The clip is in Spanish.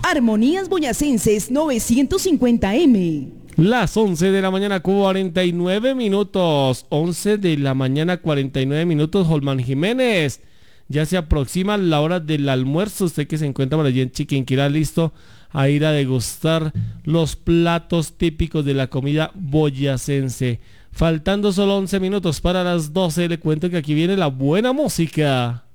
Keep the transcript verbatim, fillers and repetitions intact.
Armonías Boyacenses novecientos cincuenta eme. Las once de la mañana, cuarenta y nueve minutos. once de la mañana, cuarenta y nueve minutos. Holman Jiménez. Ya se aproxima la hora del almuerzo. Usted que se encuentra por allí en Chiquinquirá, listo a ir a degustar los platos típicos de la comida boyacense. Faltando solo once minutos para las doce, le cuento que aquí viene la buena música.